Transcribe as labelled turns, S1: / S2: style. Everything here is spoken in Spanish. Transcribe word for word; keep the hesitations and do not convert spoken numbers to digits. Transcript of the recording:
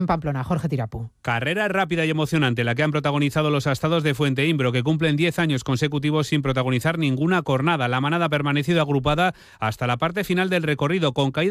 S1: En Pamplona, Jorge Tirapú.
S2: Carrera rápida y emocionante la que han protagonizado los astados de Fuenteimbro, que cumplen diez años consecutivos sin protagonizar ninguna cornada. La manada ha permanecido agrupada hasta la parte final del recorrido, con caída